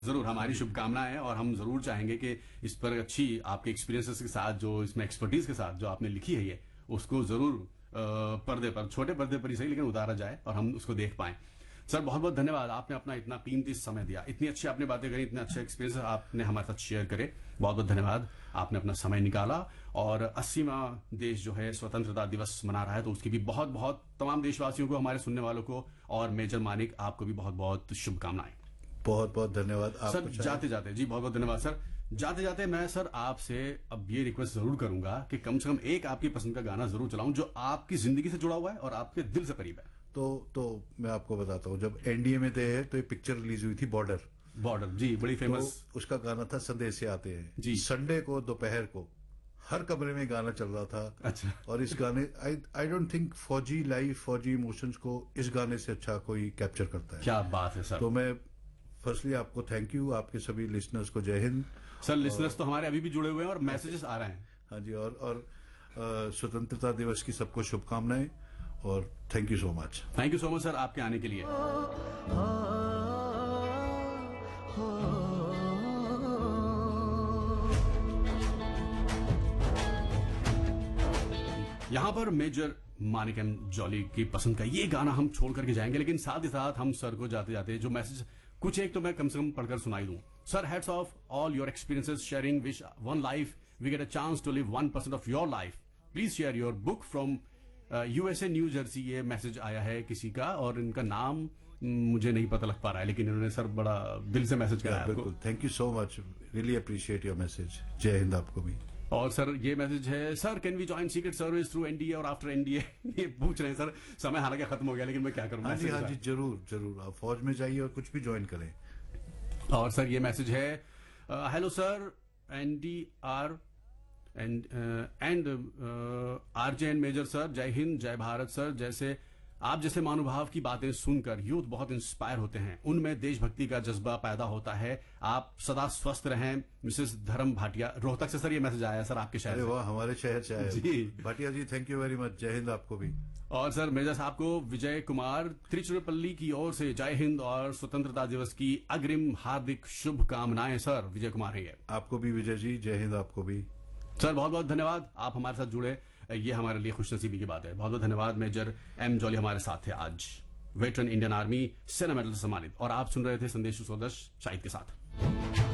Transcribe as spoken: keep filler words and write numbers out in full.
जरूर हमारी शुभकामनाएं हैं और हम जरूर चाहेंगे कि इस पर अच्छी आपके एक्सपीरियंसेस के साथ जो इसमें एक्सपर्टीज के साथ जो आपने लिखी है ये उसको जरूर अ, पर्दे पर छोटे पर्दे पर ही सही लेकिन उतारा जाए और हम उसको देख पाएं। सर बहुत बहुत धन्यवाद, आपने अपना इतना कीमती समय दिया, इतनी अच्छी आपने बातें करी, इतने अच्छे एक्सपीरियंस आपने हमारे साथ शेयर करे। बहुत बहुत धन्यवाद, आपने अपना समय निकाला। और अस्सीवां देश जो है स्वतंत्रता दिवस मना रहा है तो उसकी भी बहुत बहुत तमाम देशवासियों को, हमारे सुनने वालों को और मेजर मानिक आपको भी बहुत बहुत शुभकामनाएं। बहुत बहुत धन्यवाद सर जाते जाते जी बहुत बहुत धन्यवाद सर। जाते जाते मैं सर आपसे अब ये रिक्वेस्ट जरूर करूंगा कि कम से कम एक आपकी पसंद का गाना जरूर चलाऊं जो आपकी जिंदगी से जुड़ा हुआ है और आपके दिल से करीब है। तो तो मैं आपको बताता हूँ, जब एनडीए में थे तो एक पिक्चर रिलीज हुई थी बॉर्डर। बॉर्डर जी बड़ी फेमस। तो उसका गाना था संदेश से आते हैं जी। संडे को दोपहर को हर कमरे में गाना चल रहा था। अच्छा। और इस गाने आई आई डोंट थिंक फौजी लाइफ फौजी इमोशंस को इस गाने से अच्छा कोई कैप्चर करता है। क्या बात है सर। तो मैं फर्स्टली आपको थैंक यू, आपके सभी लिसनर्स को जय हिंद। सर लिसनर्स तो हमारे अभी भी जुड़े हुए हैं और मैसेजेस आ रहे हैं। हाँ जी, और और अ, स्वतंत्रता दिवस की सबको शुभकामनाएं और thank you so much. Thank you so much sir आपके आने के लिए। यहाँ पर मेजर मानिक एम जॉली की पसंद का ये गाना हम छोड़ करके जाएंगे, लेकिन साथ ही साथ हम सर को जाते जाते जो मैसेज कुछ एक तो मैं कम से कम पढ़कर सुनाई दूं। Sir heads of all your experiences sharing wish one life we get a chance to live one percent of your life, please share your book from USA new Jersey. ये मैसेज आया है किसी का और इनका नाम मुझे नहीं पता लग पा रहा है, लेकिन इन्होंने सर बड़ा दिल से मैसेज किया है। बिल्कुल, thank you so much, really appreciate your message. जय हिंद आपको भी। और सर ये मैसेज है, sir can we join secret service through NDA और आफ्टर एनडीए। ये पूछ रहे हैं सर, समय हालांकि खत्म हो गया लेकिन मैं क्या करूं। हाँ जी हाँ जी, जरूर जरूर, आप फौज में जाइए और कुछ भी ज्वाइन करें। और सर ये मैसेज है, hello sir ND are and and RJ and major sir, जय हिंद जय भारत सर। जैसे आप जैसे महानुभाव की बातें सुनकर यूथ बहुत इंस्पायर होते हैं, उनमें देशभक्ति का जज्बा पैदा होता है। आप सदा स्वस्थ रहें। मिसेस धर्म भाटिया रोहतक से सर ये मैसेज आया सर आपके शहर अरे वाह, हमारे शहर से आया जी। भाटिया जी थैंक यू वेरी मच, जय हिंद आपको भी। और सर मेजर साहब को विजय कुमार त्रिचुरपल्ली की ओर से जय हिंद और स्वतंत्रता दिवस की अग्रिम हार्दिक शुभकामनाएं। सर विजय कुमार है। आपको भी विजय जी, जय हिंद आपको भी। सर बहुत बहुत धन्यवाद, आप हमारे साथ जुड़े, ये हमारे लिए खुशनसीबी की बात है। बहुत बहुत धन्यवाद। मेजर एम जॉली हमारे साथ थे आज, वेटरन इंडियन आर्मी, सेना मेडल से सम्मानित। और आप सुन रहे थे संदेश सुसोदश शाहिद के साथ।